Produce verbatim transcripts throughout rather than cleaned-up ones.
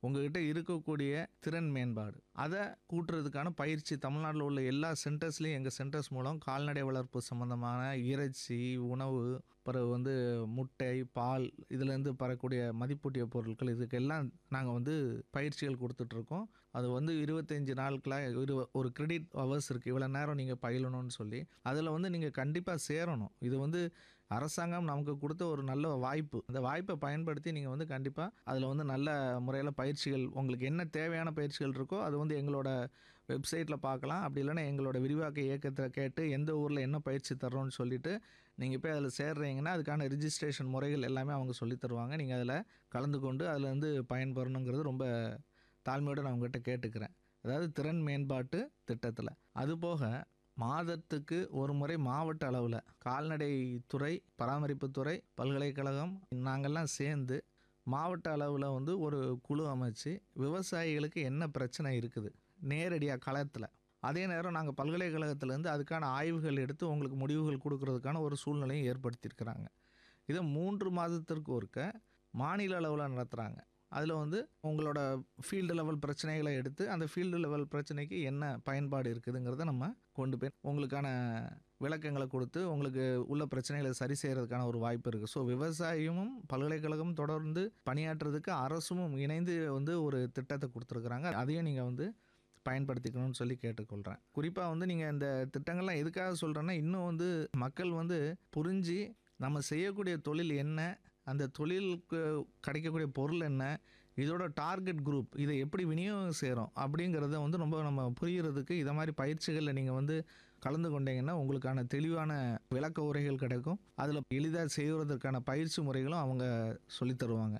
உங்ககிட்ட இருக்கக்கூடிய திறன் மேம்பாடு அதை கூட்டுறதுக்கான பயிற்சி தமிழ்நாட்டில் உள்ள எல்லா சென்டர்ஸ்லையும் எங்கள் சென்டர்ஸ் மூலம் கால்நடை வளர்ப்பு சம்மந்தமான இறைச்சி உணவு பிறகு வந்து முட்டை பால் இதுலேருந்து பெறக்கூடிய மதிப்பூட்டிய பொருட்கள் இதுக்கெல்லாம் நாங்கள் வந்து பயிற்சிகள் கொடுத்துட்ருக்கோம். அது வந்து இருபத்தஞ்சி நாட்களாக ஒரு ஒரு கிரெடிட் ஹவர்ஸ் இருக்குது, இவ்வளோ நேரம் நீங்கள் பயிலணும்னு சொல்லி அதில் வந்து நீங்கள் கண்டிப்பாக சேரணும். இது வந்து அரசாங்கம் நமக்கு கொடுத்த ஒரு நல்ல வாய்ப்பு. அந்த வாய்ப்பை பயன்படுத்தி நீங்கள் வந்து கண்டிப்பாக அதில் வந்து நல்ல முறையில் பயிற்சிகள் உங்களுக்கு என்ன தேவையான பயிற்சிகள் இருக்கோ அது வந்து எங்களோட வெப்சைட்டில் பார்க்கலாம். அப்படி இல்லைன்னா எங்களோட விரிவாக்க இயக்கத்தை கேட்டு எந்த ஊரில் என்ன பயிற்சி தர்றோன்னு சொல்லிவிட்டு நீங்கள் போய் அதில் சேர்றீங்கன்னா அதுக்கான ரிஜிஸ்ட்ரேஷன் முறைகள் எல்லாமே அவங்க சொல்லித் தருவாங்க. நீங்கள் அதில் கலந்து கொண்டு அதில் வந்து பயன்பெறணுங்கிறது ரொம்ப தாழ்மையோடு நான் உங்கள்கிட்ட கேட்டுக்கிறேன். அதாவது திறன் மேம்பாட்டு திட்டத்தில் அதுபோக மாதத்துக்கு ஒரு முறை மாவட்ட அளவில் கால்நடைத்துறை பராமரிப்புத்துறை பல்கலைக்கழகம் நாங்கள்லாம் சேர்ந்து மாவட்ட அளவில் வந்து ஒரு குழு அமைச்சு விவசாயிகளுக்கு என்ன பிரச்சனை இருக்குது நேரடியாக களத்தில், அதே நேரம் நாங்கள் பல்கலைக்கழகத்திலேருந்து அதுக்கான ஆய்வுகள் எடுத்து உங்களுக்கு முடிவுகள் கொடுக்கறதுக்கான ஒரு சூழ்நிலையும் ஏற்படுத்தியிருக்கிறாங்க. இதை மூன்று மாதத்திற்கு ஒருக்க மாநில அளவில் நடத்துகிறாங்க. அதில் வந்து உங்களோட ஃபீல்டு லெவல் பிரச்சனைகளை எடுத்து அந்த ஃபீல்டு லெவல் பிரச்சனைக்கு என்ன பயன்பாடு இருக்குதுங்கிறத நம்ம கொண்டு போய் உங்களுக்கான விளக்கங்களை கொடுத்து உங்களுக்கு உள்ள பிரச்சனைகளை சரி செய்கிறதுக்கான ஒரு வாய்ப்பு இருக்குது. ஸோ விவசாயமும் பல்கலைக்கழகமும் தொடர்ந்து பணியாற்றுறதுக்கு அரசும் இணைந்து வந்து ஒரு திட்டத்தை கொடுத்துருக்குறாங்க. அதையும் நீங்கள் வந்து பயன்படுத்திக்கணும்னு சொல்லி கேட்டுக்கொள்கிறேன். குறிப்பாக வந்து நீங்கள் இந்த திட்டங்கள்லாம் எதுக்காக சொல்கிறேன்னா இன்னும் வந்து மக்கள் வந்து புரிஞ்சு நம்ம செய்யக்கூடிய தொழில் என்ன, அந்த தொழிலுக்கு கிடைக்கக்கூடிய பொருள் என்ன, இதோட டார்கெட் குரூப் இதை எப்படி விநியோகம் செய்கிறோம் அப்படிங்கிறத வந்து ரொம்ப நம்ம புரிகிறதுக்கு இதை மாதிரி பயிற்சிகளில் நீங்கள் வந்து கலந்து கொண்டீங்கன்னா உங்களுக்கான தெளிவான விளக்க உரைகள் கிடைக்கும். அதில் எளிதாக செய்வதற்கான பயிற்சி முறைகளும் அவங்க சொல்லித் தருவாங்க.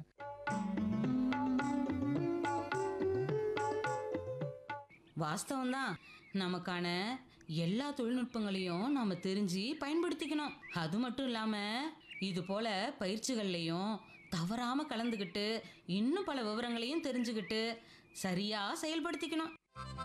வாஸ்தவம்தான். நமக்கான எல்லா தொழில்நுட்பங்களையும் நாம தெரிஞ்சு பயன்படுத்திக்கணும். அது மட்டும் இல்லாம இது போல பயிற்சிகள்லையும் தவறாம கலந்துக்கிட்டு இன்னும் பல விவரங்களையும் தெரிஞ்சுக்கிட்டு சரியா செயல்படுத்திக்கணும்.